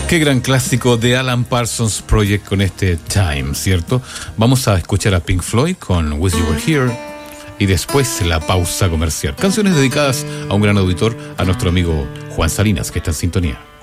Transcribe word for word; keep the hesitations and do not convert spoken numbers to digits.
Qué gran clásico de Alan Parsons Project con este Time, ¿cierto? Vamos a escuchar a Pink Floyd con Wish You Were Here y después la pausa comercial. Canciones dedicadas a un gran auditor, a nuestro amigo Juan Salinas, que está en sintonía.